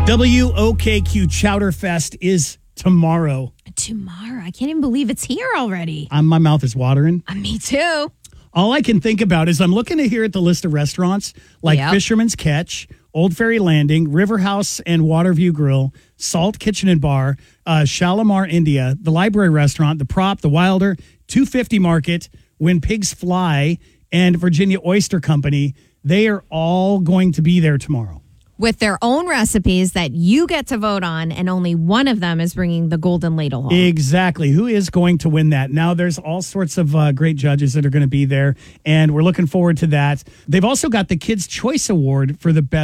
WOKQ Chowderfest is tomorrow. Tomorrow. I can't even believe it's here already. My mouth is watering. Me too. All I can think about is I'm looking here at the list of restaurants like Fisherman's Catch, Old Ferry Landing, River House and Waterview Grill, Salt Kitchen and Bar, Shalimar India, the Library Restaurant, the Prop, the Wilder, 250 Market, When Pigs Fly, and Virginia Oyster Company. They are all going to be there tomorrow. With their own recipes that you get to vote on, and only one of them is bringing the golden ladle home. Exactly. Who is going to win that? Now, there's all sorts of great judges that are going to be there, and we're looking forward to that. They've also got the Kids' Choice Award for the best